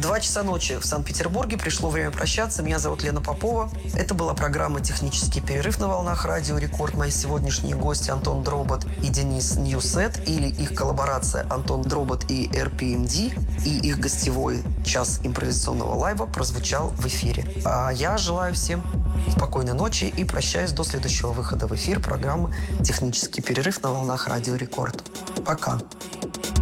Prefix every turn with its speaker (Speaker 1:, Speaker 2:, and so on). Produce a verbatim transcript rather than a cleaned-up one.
Speaker 1: Два часа ночи в Санкт-Петербурге. Пришло время прощаться. Меня зовут Лена Попова. Это была программа «Технический перерыв» на волнах Радио Рекорд. Мои сегодняшние гости Антон Дробот и Денис Ньюсет, или их коллаборация Антон Дробот и эр пи эм ди, и их гостевой час импровизационного лайва прозвучал в эфире. А я желаю всем спокойной ночи и прощаюсь до следующего выхода в эфир программы «Технический перерыв» на волнах Радио Рекорд. Пока.